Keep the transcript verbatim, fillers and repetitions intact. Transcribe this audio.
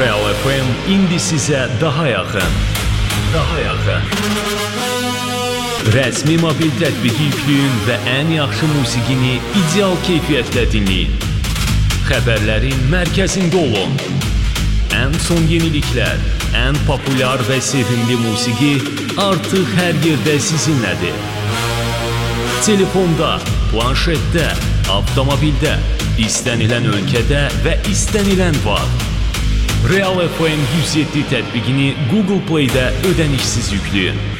Real F M indi sizə daha yaxın. Daha yaxın. Rəsmi mobil tətbiqi yükləyin və ən yaxşı musiqini ideal keyfiyyətlə dinləyin. Xəbərlərin mərkəzində olun. Ən son yeniliklər, ən populyar və sevimli musiqi artıq hər yerdə sizinlədir. Telefonda, planşetdə, avtomobildə, istənilən ölkədə və istənilən vaxt. Real F M yüz yeddi tətbiqini Google Play-də ödənişsiz yükləyin.